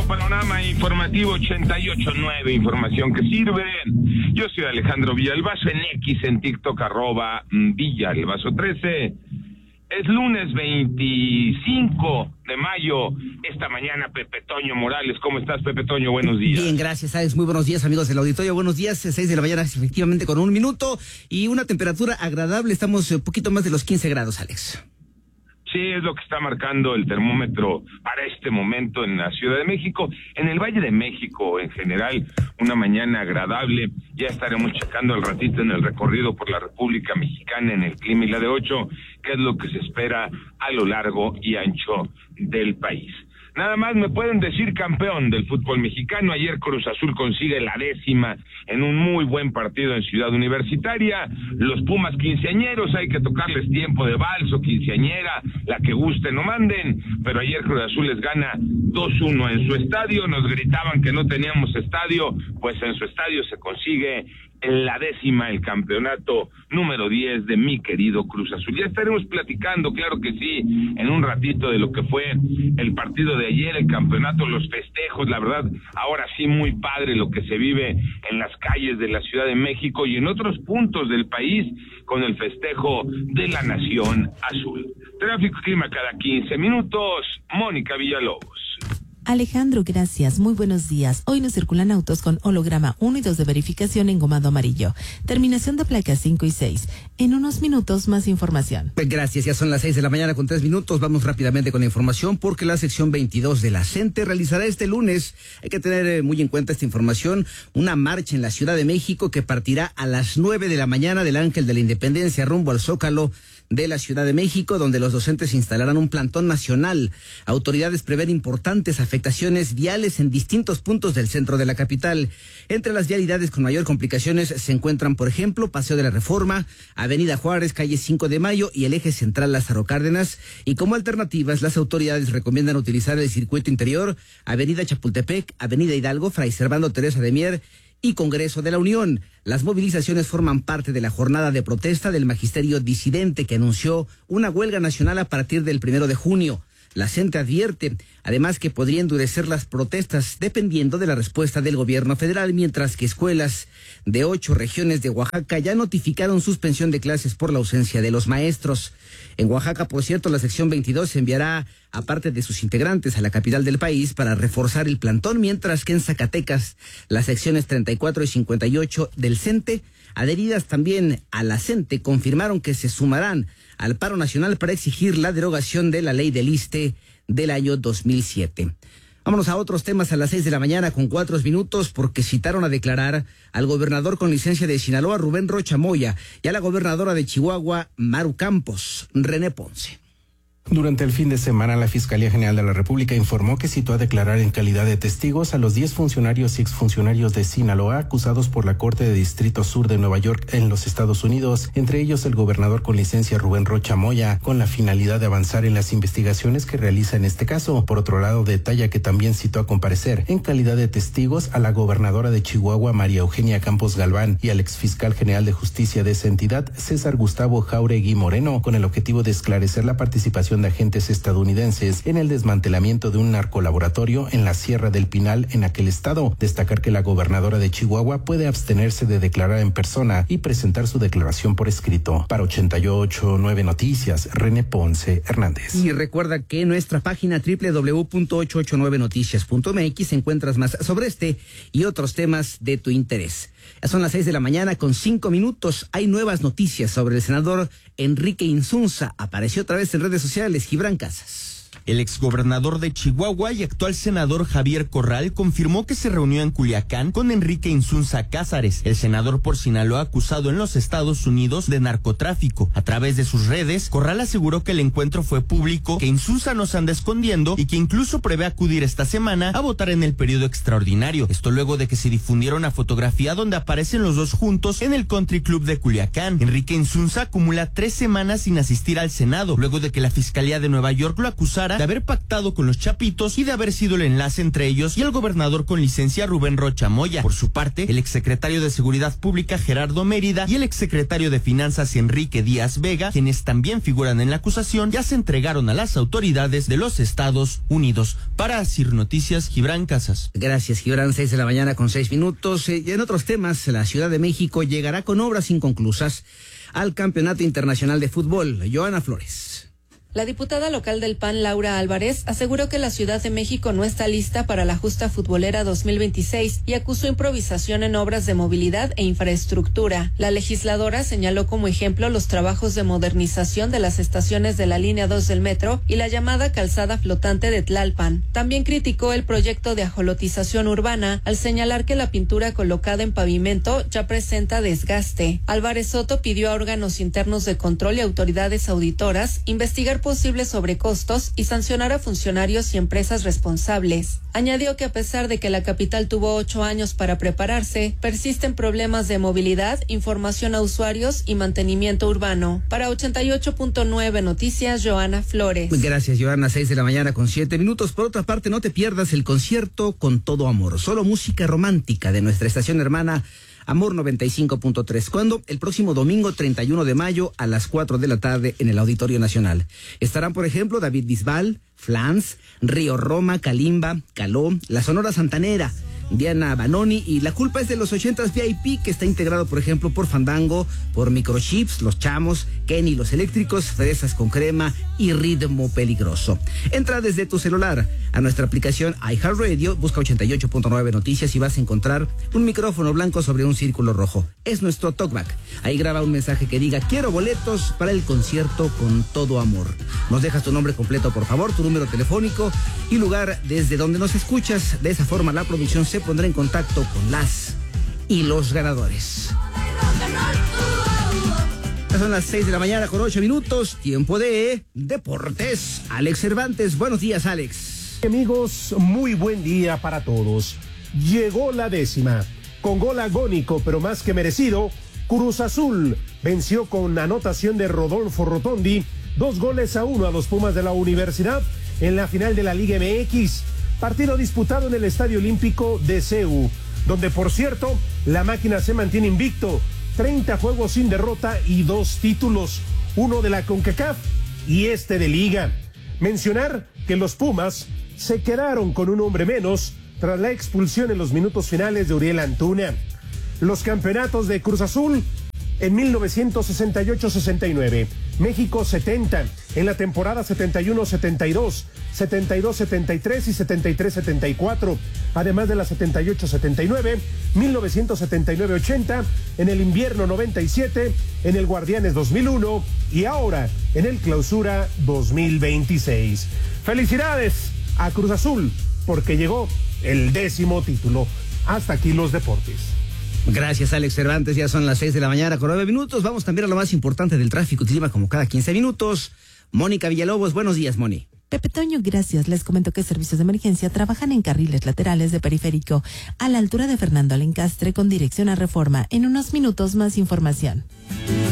Panorama Informativo 88.9, información que sirve. Yo soy Alejandro Villalbazo, en X, en TikTok, @Villalbazo13. Es lunes 25 de mayo. Esta mañana, Pepe Toño Morales. ¿Cómo estás, Pepe Toño? Buenos días. Bien, gracias, Alex. Muy buenos días, amigos del auditorio. Buenos días, 6 de la mañana, efectivamente, con 1 minuto. Y una temperatura agradable. Estamos un poquito más de los 15 grados, Alex. Sí, es lo que está marcando el termómetro para este momento en la Ciudad de México, en el Valle de México en general, una mañana agradable. Ya estaremos checando al ratito en el recorrido por la República Mexicana en el clima y la de 8, qué es lo que se espera a lo largo y ancho del país. Nada más me pueden decir campeón del fútbol mexicano. Ayer Cruz Azul consigue la 10ª en un muy buen partido en Ciudad Universitaria. Los Pumas quinceañeros, hay que tocarles tiempo de vals o quinceañera, la que gusten o manden, pero ayer Cruz Azul les gana 2-1 en su estadio. Nos gritaban que no teníamos estadio, pues en su estadio se consigue la 10ª, el campeonato número 10 de mi querido Cruz Azul. Ya estaremos platicando, claro que sí, en un ratito de lo que fue el partido de ayer, el campeonato, los festejos. La verdad, ahora sí muy padre lo que se vive en las calles de la Ciudad de México y en otros puntos del país con el festejo de la Nación Azul. Tráfico y clima cada 15 minutos. Mónica Villalobos. Alejandro, gracias. Muy buenos días. Hoy nos circulan autos con holograma 1 y 2 de verificación engomado amarillo. Terminación de placas 5 y 6. En unos minutos, más información. Gracias. Ya son las 6 de la mañana con 3 minutos. Vamos rápidamente con la información porque la sección 22 de la CENTE realizará este lunes, hay que tener muy en cuenta esta información, una marcha en la Ciudad de México que partirá a las 9 de la mañana del Ángel de la Independencia rumbo al Zócalo de la Ciudad de México, donde los docentes instalarán un plantón nacional. Autoridades prevén importantes afectaciones viales en distintos puntos del centro de la capital. Entre las vialidades con mayor complicaciones se encuentran, por ejemplo, Paseo de la Reforma, Avenida Juárez, calle 5 de Mayo y el eje central Lázaro Cárdenas. Y como alternativas, las autoridades recomiendan utilizar el circuito interior, Avenida Chapultepec, Avenida Hidalgo, Fray Servando Teresa de Mier y Congreso de la Unión. Las movilizaciones forman parte de la jornada de protesta del magisterio disidente que anunció una huelga nacional a partir del 1 de junio. La CENTE advierte, además, que podría endurecer las protestas dependiendo de la respuesta del gobierno federal, mientras que escuelas de 8 regiones de Oaxaca ya notificaron suspensión de clases por la ausencia de los maestros. En Oaxaca, por cierto, la sección 22 enviará a parte de sus integrantes a la capital del país para reforzar el plantón, mientras que en Zacatecas, las secciones 34 y 58 del CENTE, adheridas también a la CENTE, confirmaron que se sumarán al paro nacional para exigir la derogación de la ley del ISSSTE del año 2007. Vámonos a otros temas a las 6 de la mañana con 4 minutos, porque citaron a declarar al gobernador con licencia de Sinaloa, Rubén Rocha Moya, y a la gobernadora de Chihuahua, Maru Campos, René Ponce. Durante el fin de semana, la Fiscalía General de la República informó que citó a declarar en calidad de testigos a los 10 funcionarios y exfuncionarios de Sinaloa acusados por la Corte de Distrito Sur de Nueva York en los Estados Unidos, entre ellos el gobernador con licencia Rubén Rocha Moya, con la finalidad de avanzar en las investigaciones que realiza en este caso. Por otro lado, detalla que también citó a comparecer en calidad de testigos a la gobernadora de Chihuahua, María Eugenia Campos Galván, y al exfiscal general de justicia de esa entidad, César Gustavo Jauregui Moreno, con el objetivo de esclarecer la participación de agentes estadounidenses en el desmantelamiento de un narcolaboratorio en la Sierra del Pinal en aquel estado. Destacar que la gobernadora de Chihuahua puede abstenerse de declarar en persona y presentar su declaración por escrito. Para 88.9 Noticias, René Ponce Hernández. Y recuerda que en nuestra página www.889noticias.mx encuentras más sobre este y otros temas de tu interés. Ya son las 6 de la mañana con 5 minutos. Hay nuevas noticias sobre el senador Enrique Insunza. Apareció otra vez en redes sociales. Gibran Casas. El exgobernador de Chihuahua y actual senador Javier Corral confirmó que se reunió en Culiacán con Enrique Insunza Cázares, el senador por Sinaloa acusado en los Estados Unidos de narcotráfico. A través de sus redes, Corral aseguró que el encuentro fue público, que Insunza no se anda escondiendo y que incluso prevé acudir esta semana a votar en el periodo extraordinario. Esto luego de que se difundiera una fotografía donde aparecen los dos juntos en el Country Club de Culiacán. Enrique Insunza acumula 3 semanas sin asistir al Senado, luego de que la Fiscalía de Nueva York lo acusara de haber pactado con los Chapitos y de haber sido el enlace entre ellos y el gobernador con licencia Rubén Rocha Moya. Por su parte, el exsecretario de Seguridad Pública Gerardo Mérida y el exsecretario de Finanzas Enrique Díaz Vega, quienes también figuran en la acusación, ya se entregaron a las autoridades de los Estados Unidos. Para Asir Noticias, Gibran Casas. Gracias, Gibran. 6:06 a.m. Y en otros temas, la Ciudad de México llegará con obras inconclusas al Campeonato Internacional de Fútbol. Joana Flores. La diputada local del PAN, Laura Álvarez, aseguró que la Ciudad de México no está lista para la justa futbolera 2026 y acusó improvisación en obras de movilidad e infraestructura. La legisladora señaló como ejemplo los trabajos de modernización de las estaciones de la línea 2 del metro y la llamada calzada flotante de Tlalpan. También criticó el proyecto de ajolotización urbana al señalar que la pintura colocada en pavimento ya presenta desgaste. Álvarez Soto pidió a órganos internos de control y autoridades auditoras investigar posibles sobrecostos y sancionar a funcionarios y empresas responsables. Añadió que a pesar de que la capital tuvo 8 años para prepararse, persisten problemas de movilidad, información a usuarios y mantenimiento urbano. Para 88.9 Noticias, Joana Flores. Gracias, Joana. 6:07 a.m. Por otra parte, no te pierdas el concierto Con Todo Amor, solo música romántica de nuestra estación hermana Amor 95.3, cuando el próximo domingo 31 de mayo a las 4 de la tarde en el Auditorio Nacional. Estarán, por ejemplo, David Bisbal, Flans, Río Roma, Kalimba, Caló, La Sonora Santanera, Diana Banoni y La Culpa es de los 80s VIP, que está integrado, por ejemplo, por Fandango, por Microchips, Los Chamos, Kenny Los Eléctricos, Fresas con Crema y Ritmo Peligroso. Entra desde tu celular a nuestra aplicación iHeartRadio, busca 88.9 Noticias y vas a encontrar un micrófono blanco sobre un círculo rojo. Es nuestro talkback. Ahí graba un mensaje que diga: quiero boletos para el concierto Con Todo Amor. Nos dejas tu nombre completo, por favor, tu número telefónico y lugar desde donde nos escuchas. De esa forma la producción se pondrá en contacto con las y los ganadores. Son las 6:08 a.m. Tiempo de Deportes. Alex Cervantes. Buenos días, Alex. Amigos, muy buen día para todos. Llegó la 10ª. Con gol agónico, pero más que merecido, Cruz Azul venció con anotación de Rodolfo Rotondi 2-1 a los Pumas de la Universidad en la final de la Liga MX. Partido disputado en el Estadio Olímpico de CEU, donde, por cierto, la máquina se mantiene invicto. 30 juegos sin derrota y 2 títulos, uno de la CONCACAF y este de Liga. Mencionar que los Pumas se quedaron con un hombre menos tras la expulsión en los minutos finales de Uriel Antuna. Los campeonatos de Cruz Azul en 1968-69, México 70, en la temporada 71-72, 72-73 y 73-74, además de la 78-79, 1979-80, en el invierno 97, en el Guardianes 2001 y ahora en el Clausura 2026. Felicidades a Cruz Azul porque llegó el 10º título. Hasta aquí los deportes. Gracias, Alex Cervantes. Ya son las 6:09 a.m. Vamos también a lo más importante del tráfico y clima, como cada 15 minutos. Mónica Villalobos, buenos días, Moni. Pepe Toño, gracias. Les comento que servicios de emergencia trabajan en carriles laterales de Periférico, a la altura de Fernando Alencastre, con dirección a Reforma. En unos minutos, más información.